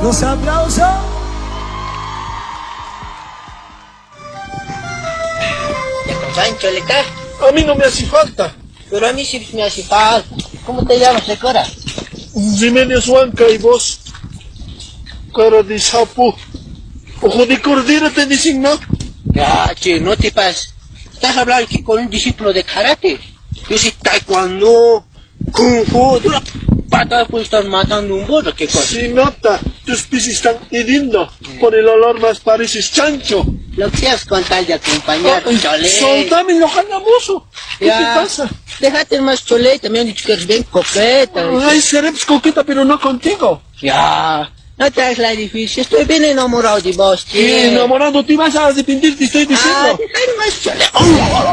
Los aplausos. Ya con Sancho le cae. A mí no me hace falta. Pero a mí sí me hace falta. ¿Cómo te llamas, Recora? Jiménez Huanca y vos. Cara de sapo. Ojo de cordero te dicen, ¿no? Ya, che, no te pases. Estás hablando aquí con un discípulo de karate. Yo sí taekwondo, kung fu, de una patada puedes estar matando un burro, ¿qué cosa? Sí, nota. Tus pies están hiriendo. Por el olor más pareces chancho. Lo que seas con tal de acompañar, chole. Soltame, no jalamoso. ¿Qué te pasa? Déjate más chole, me han dicho que eres bien coqueta. Ay, seré coqueta, pero no contigo. Ya, no te hagas la difícil, estoy bien enamorado de vos, Y che. enamorado, te vas a arrepentir, te estoy diciendo. Ah, déjame más chole.